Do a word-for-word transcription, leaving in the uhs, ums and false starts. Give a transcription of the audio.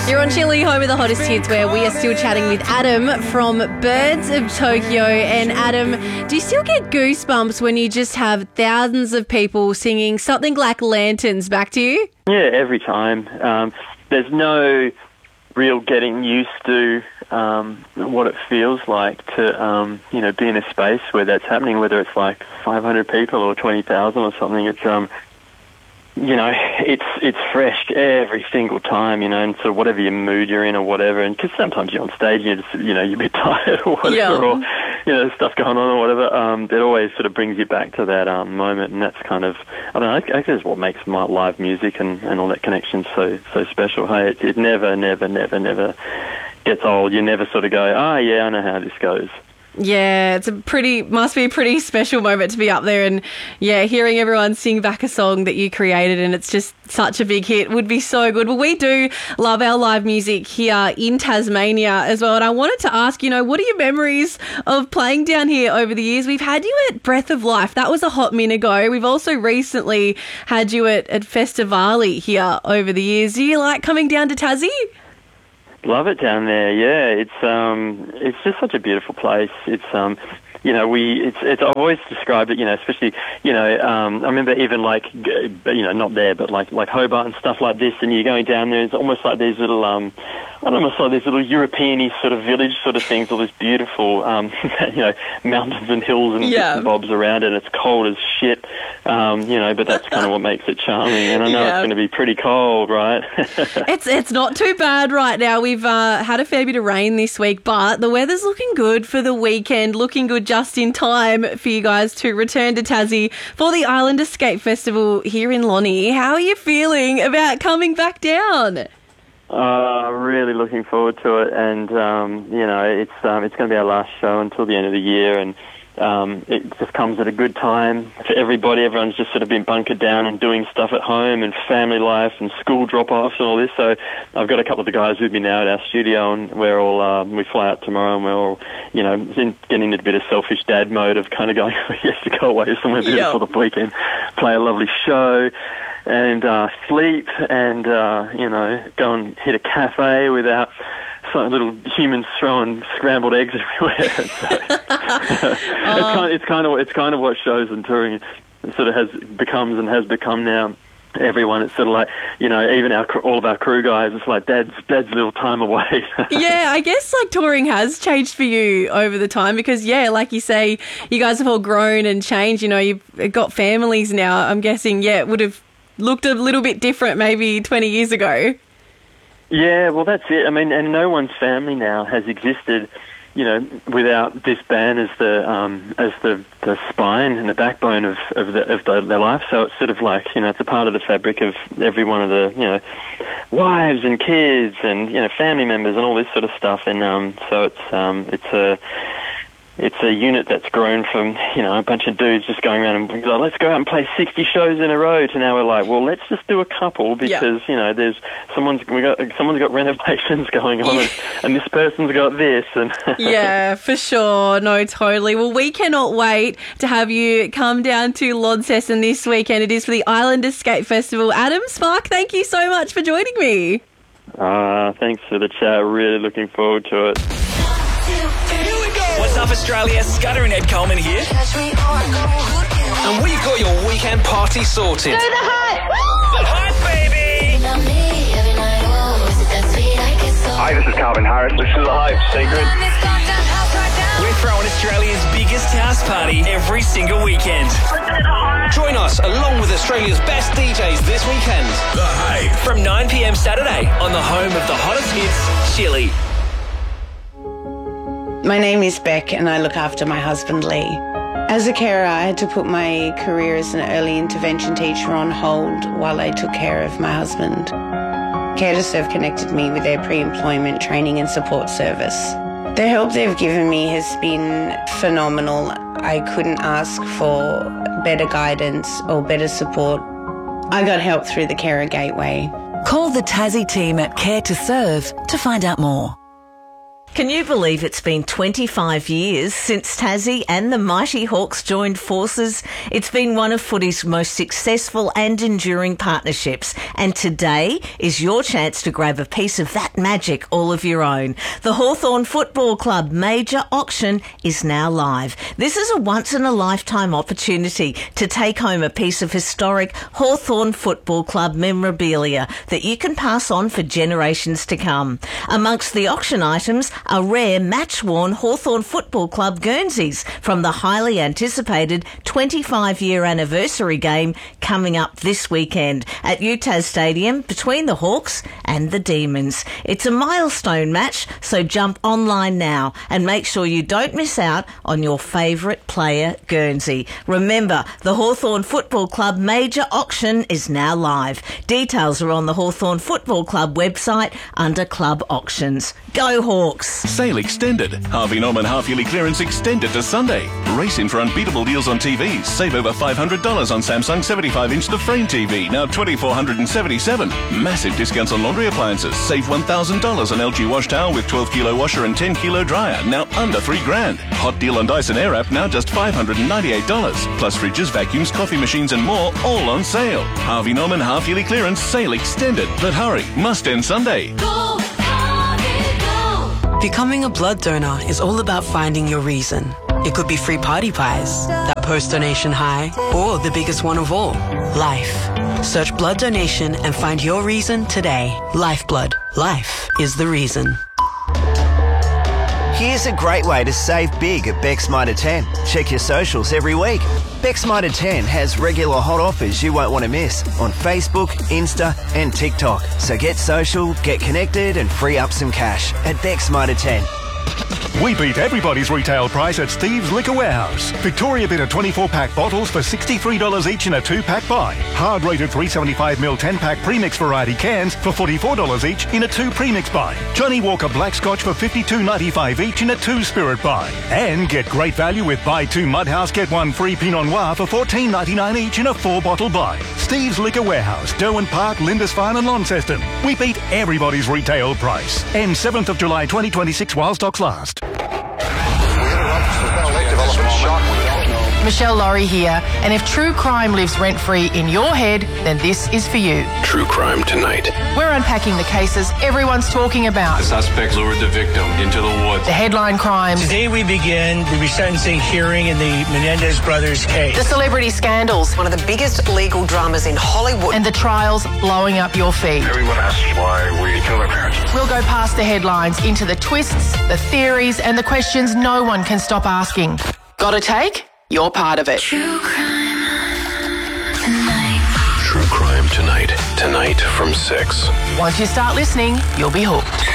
You're on Chili, home of the hottest hits, where we are still chatting with Adam from Birds of Tokyo. And Adam, do you still get goosebumps when you just have thousands of people singing something like Lanterns back to you? Yeah, every time. Um, there's no real getting used to um, what it feels like to, um, you know, be in a space where that's happening, whether it's like five hundred people or twenty thousand or something. It's, um, you know, it's it's fresh every single time, you know, and so whatever your mood you're in or whatever, and because sometimes you're on stage and you're just, you know, you're a bit tired or whatever, yeah. or, you know, stuff going on or whatever, um, it always sort of brings you back to that um, moment, and that's kind of, I don't know, I guess that's what makes my live music and, and all that connection so so special. Hey, it, it never, never, never, never gets old. You never sort of go, ah, oh, yeah, I know how this goes. Yeah, it's a pretty, must be a pretty special moment to be up there and, yeah, hearing everyone sing back a song that you created and it's just such a big hit would be so good. Well, we do love our live music here in Tasmania as well. And I wanted to ask, you know, what are your memories of playing down here over the years? We've had you at Breath of Life. That was a hot minute ago. We've also recently had you at, at Festivali here over the years. Do you like coming down to Tassie? Love it down there, yeah. It's um, it's just such a beautiful place. It's um, you know, we it's it's I've always described it, you know, especially you know, um, I remember even like you know, not there, but like like Hobart and stuff like this, and you're going down there. It's almost like these little um, I don't know, like these little European-y sort of village sort of things, all this beautiful um, you know, mountains and hills and yeah. bits and bobs around it. And it's cold as shit, um, you know, but that's kind of what makes it charming. And I know yeah. it's going to be pretty cold, right? it's it's not too bad right now. We've uh, had a fair bit of rain this week, but the weather's looking good for the weekend, looking good just in time for you guys to return to Tassie for the Island Escape Festival here in Lonnie. How are you feeling about coming back down? Uh, really looking forward to it, and um, you know, it's um, it's going to be our last show until the end of the year, and um, it just comes at a good time for everybody. Everyone's just sort of been bunkered down and doing stuff at home and family life and school drop-offs and all this. So I've got a couple of the guys with me now at our studio, and we're all um, we fly out tomorrow, and we're all, you know, in, getting into a bit of selfish dad mode of kind of going, yes, to go away somewhere beautiful yep. the weekend, play a lovely show. And uh, sleep and, uh, you know, go and hit a cafe without some little humans throwing scrambled eggs everywhere. So, oh. it's, kind of, it's, kind of, it's kind of what shows and touring sort of has becomes and has become now. Everyone, it's sort of like, you know, even our all of our crew guys, it's like dad's dad's little time away. Yeah, I guess like touring has changed for you over the time because, yeah, like you say, you guys have all grown and changed. You know, you've got families now. I'm guessing, yeah, it would have looked a little bit different maybe twenty years ago. Yeah, well, that's it. I mean, and no one's family now has existed, you know, without this band as the um, as the, the spine and the backbone of of, the, of the, their life. So it's sort of like, you know, it's a part of the fabric of every one of the, you know, wives and kids and, you know, family members and all this sort of stuff. And um, so it's um, it's a It's a unit that's grown from, you know, a bunch of dudes just going around and like, let's go out and play sixty shows in a row to now we're like, well, let's just do a couple because, yeah. you know, there's someone's we got someone's got renovations going on yeah. and, and this person's got this. And yeah, for sure. No, totally. Well, we cannot wait to have you come down to Launceston this weekend. It is for the Island Escape Festival. Adam, Spark, thank you so much for joining me. Uh, thanks for the chat. Really looking forward to it. What's up, Australia? Scudder and Ed Coleman here. And we've got your weekend party sorted. Go the hype! The hype, baby! Hi, this is Calvin Harris. This is The Hype, Secret. We're throwing Australia's biggest house party every single weekend. Join us along with Australia's best D Js this weekend. The Hype. From nine p.m. Saturday on the home of the hottest hits, Chili. My name is Beck and I look after my husband Lee. As a carer, I had to put my career as an early intervention teacher on hold while I took care of my husband. Care to Serve connected me with their pre-employment training and support service. The help they've given me has been phenomenal. I couldn't ask for better guidance or better support. I got help through the Carer Gateway. Call the Tassie team at Care to Serve to find out more. Can you believe it's been twenty-five years since Tassie and the Mighty Hawks joined forces? It's been one of footy's most successful and enduring partnerships, and today is your chance to grab a piece of that magic all of your own. The Hawthorn Football Club major auction is now live. This is a once-in-a-lifetime opportunity to take home a piece of historic Hawthorn Football Club memorabilia that you can pass on for generations to come. Amongst the auction items are rare match-worn Hawthorn Football Club Guernseys from the highly anticipated twenty-five-year anniversary game coming up this weekend at U T A S Stadium between the Hawks and the Demons. It's a milestone match, so jump online now and make sure you don't miss out on your favourite player Guernsey. Remember, the Hawthorn Football Club major auction is now live. Details are on the Hawthorn Football Club website under Club Auctions. Go Hawks! Sale extended. Harvey Norman half-yearly clearance extended to Sunday. Race in for unbeatable deals on T Vs. Save over five hundred dollars on Samsung seventy-five inch The Frame T V, now two thousand four hundred seventy-seven dollars. Massive discounts on laundry appliances. Save one thousand dollars on L G wash towel with twelve kilo washer and ten kilo dryer, now under three grand. Hot deal on Dyson Airwrap, now just five hundred ninety-eight dollars. Plus fridges, vacuums, coffee machines and more, all on sale. Harvey Norman half-yearly clearance sale extended. But hurry, must end Sunday. Go, Harvey, go. Becoming a blood donor is all about finding your reason. It could be free party pies, that post-donation high, or the biggest one of all, life. Search blood donation and find your reason today. Lifeblood. Life is the reason. Here's a great way to save big at Beck's Mitre ten. Check your socials every week. Beck's Mitre ten has regular hot offers you won't want to miss on Facebook, Insta and TikTok. So get social, get connected and free up some cash at Beck's Mitre ten. We beat everybody's retail price at Steve's Liquor Warehouse. Victoria Bitter twenty-four pack bottles for sixty-three dollars each in a two pack buy. Hard rated three seventy-five milliliter ten pack premix variety cans for forty-four dollars each in a two premix buy. Johnny Walker Black Scotch for fifty-two ninety-five each in a two spirit buy. And get great value with buy two Mudhouse get one free Pinot Noir for fourteen ninety-nine each in a four bottle buy. Steve's Liquor Warehouse, Derwent Park, Lindisfarne and Launceston. We beat everybody's retail price. Ends seventh of July twenty twenty-six while stocks last. Michelle Laurie here, and if true crime lives rent-free in your head, then this is for you. True Crime Tonight. We're unpacking the cases everyone's talking about. The suspect lured the victim into the woods. The headline crimes. Today we begin the resentencing hearing in the Menendez brothers case. The celebrity scandals. One of the biggest legal dramas in Hollywood. And the trials blowing up your feed. Everyone asks why we kill our parents. We'll go past the headlines into the twists, the theories, and the questions no one can stop asking. Got a take? You're part of it. True Crime Tonight. True Crime Tonight. Tonight from six. Once you start listening, you'll be hooked.